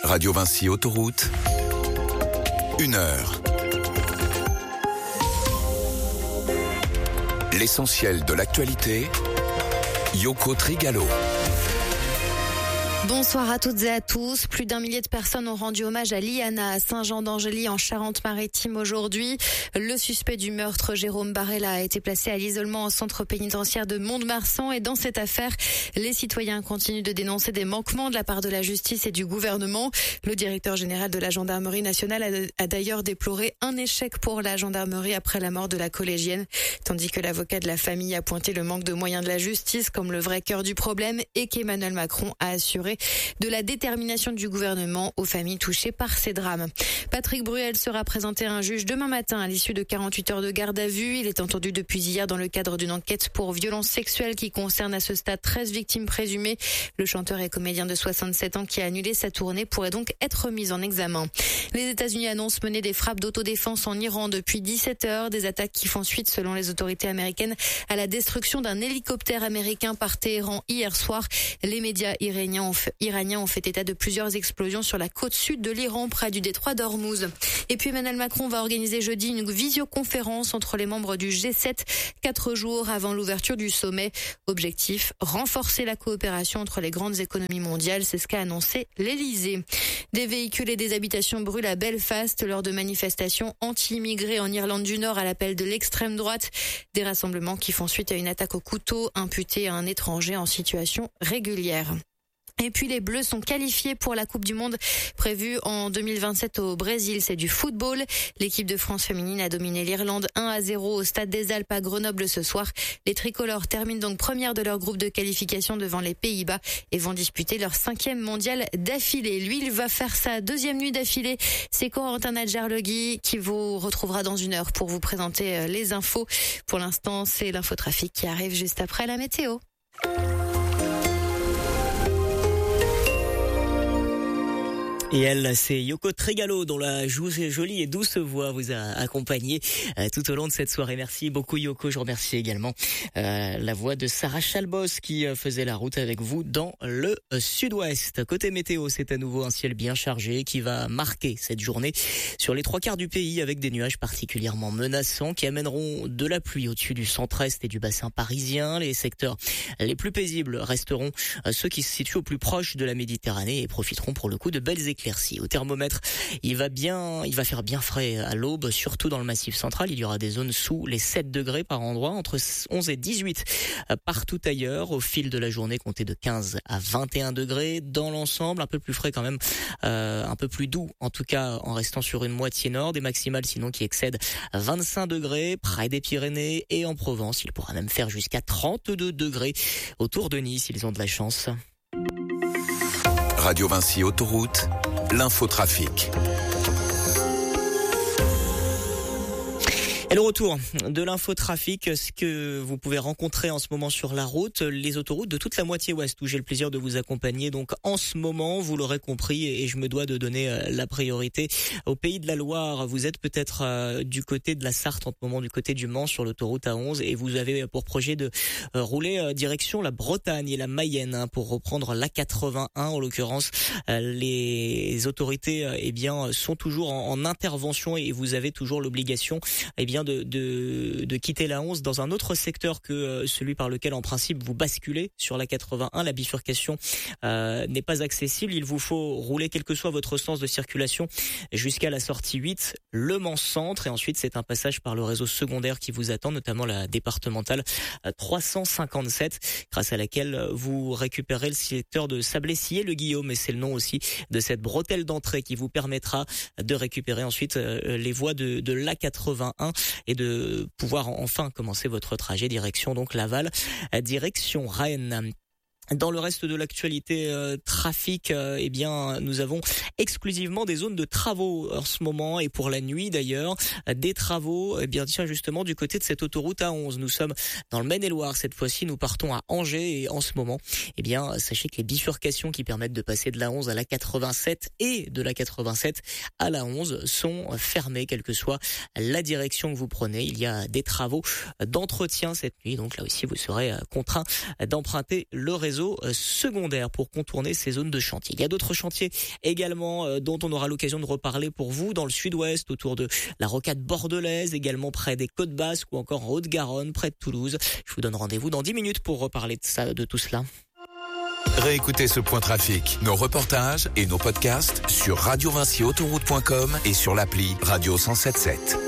Radio Vinci Autoroute, 1 heure. L'essentiel de l'actualité, Yoko Trigalo. Bonsoir à toutes et à tous. Plus d'1 millier de personnes ont rendu hommage à Liana à Saint-Jean-d'Angély en Charente-Maritime aujourd'hui. Le suspect du meurtre, Jérôme Barella, a été placé à l'isolement au centre pénitentiaire de Mont-de-Marsan. Et dans cette affaire, les citoyens continuent de dénoncer des manquements de la part de la justice et du gouvernement. Le directeur général de la gendarmerie nationale a d'ailleurs déploré un échec pour la gendarmerie après la mort de la collégienne, tandis que l'avocat de la famille a pointé le manque de moyens de la justice comme le vrai cœur du problème et qu'Emmanuel Macron a assuré de la détermination du gouvernement aux familles touchées par ces drames. Patrick Bruel sera présenté à un juge demain matin à l'issue de 48 heures de garde à vue. Il est entendu depuis hier dans le cadre d'une enquête pour violences sexuelles qui concerne à ce stade 13 victimes présumées. Le chanteur et comédien de 67 ans qui a annulé sa tournée pourrait donc être mis en examen. Les États-Unis annoncent mener des frappes d'autodéfense en Iran depuis 17 heures. Des attaques qui font suite, selon les autorités américaines, à la destruction d'un hélicoptère américain par Téhéran hier soir. Les médias iraniens ont fait état de plusieurs explosions sur la côte sud de l'Iran, près du détroit d'Ormuz. Et puis Emmanuel Macron va organiser jeudi une visioconférence entre les membres du G7, 4 jours avant l'ouverture du sommet. Objectif, renforcer la coopération entre les grandes économies mondiales. C'est ce qu'a annoncé l'Elysée. Des véhicules et des habitations brûlent à Belfast lors de manifestations anti-immigrés en Irlande du Nord à l'appel de l'extrême droite. Des rassemblements qui font suite à une attaque au couteau imputée à un étranger en situation régulière. Et puis les Bleus sont qualifiés pour la Coupe du Monde prévue en 2027 au Brésil. C'est du football. L'équipe de France féminine a dominé l'Irlande 1-0 au Stade des Alpes à Grenoble ce soir. Les tricolores terminent donc première de leur groupe de qualification devant les Pays-Bas et vont disputer leur 5e mondial d'affilée. Lui, il va faire sa 2e nuit d'affilée. C'est Corentin Nadjarlegui qui vous retrouvera dans 1 heure pour vous présenter les infos. Pour l'instant, c'est l'infotrafic qui arrive juste après la météo. Et elle, c'est Yoko Trigalo, dont la jolie et douce voix vous a accompagné tout au long de cette soirée. Merci beaucoup Yoko. Je remercie également la voix de Sarah Chalbos qui faisait la route avec vous dans le sud-ouest. Côté météo, c'est à nouveau un ciel bien chargé qui va marquer cette journée sur les 3/4 du pays avec des nuages particulièrement menaçants qui amèneront de la pluie au-dessus du centre-est et du bassin parisien. Les secteurs les plus paisibles resteront ceux qui se situent au plus proche de la Méditerranée et profiteront pour le coup de belles éclaircies. Au thermomètre, il va faire bien frais à l'aube, surtout dans le Massif central. Il y aura des zones sous les 7 degrés par endroit, entre 11 et 18 partout ailleurs. Au fil de la journée, comptez de 15 à 21 degrés dans l'ensemble. Un peu plus frais quand même, un peu plus doux en tout cas en restant sur une moitié nord. Des maximales sinon qui excèdent 25 degrés près des Pyrénées et en Provence. Il pourra même faire jusqu'à 32 degrés autour de Nice. Ils ont de la chance. Radio Vinci Autoroute, l'infotrafic. Et le retour de l'infotrafic, ce que vous pouvez rencontrer en ce moment sur la route, les autoroutes de toute la moitié ouest où j'ai le plaisir de vous accompagner. Donc en ce moment, vous l'aurez compris et je me dois de donner la priorité au Pays de la Loire. Vous êtes peut-être du côté de la Sarthe en ce moment, du côté du Mans sur l'autoroute A11 et vous avez pour projet de rouler direction la Bretagne et la Mayenne pour reprendre l'A81 en l'occurrence. Les autorités sont toujours en intervention et vous avez toujours l'obligation de quitter la 11 dans un autre secteur que celui par lequel en principe vous basculez sur la 81. La bifurcation n'est pas accessible. Il vous faut rouler quel que soit votre sens de circulation jusqu'à la sortie 8, Le Mans Centre. Et ensuite, c'est un passage par le réseau secondaire qui vous attend, notamment la départementale 357, grâce à laquelle vous récupérez le secteur de Sablé-Sillé-le-Guillaume. Et c'est le nom aussi de cette bretelle d'entrée qui vous permettra de récupérer ensuite les voies de l'A81 et de pouvoir enfin commencer votre trajet direction donc Laval, direction Rennes. Dans le reste de l'actualité trafic, nous avons exclusivement des zones de travaux en ce moment et pour la nuit d'ailleurs, des travaux justement du côté de cette autoroute A11. Nous sommes dans le Maine-et-Loire cette fois-ci, nous partons à Angers et en ce moment, sachez que les bifurcations qui permettent de passer de la 11 à la 87 et de la 87 à la 11 sont fermées, quelle que soit la direction que vous prenez. Il y a des travaux d'entretien cette nuit, donc là aussi vous serez contraint d'emprunter le réseau réseaux secondaires pour contourner ces zones de chantier. Il y a d'autres chantiers également dont on aura l'occasion de reparler pour vous dans le sud-ouest, autour de la rocade bordelaise, également près des Côtes Basques ou encore en Haute-Garonne, près de Toulouse. Je vous donne rendez-vous dans 10 minutes pour reparler de tout cela. Réécoutez ce point trafic, nos reportages et nos podcasts sur radiovinciautoroute.com et sur l'appli Radio 107.7.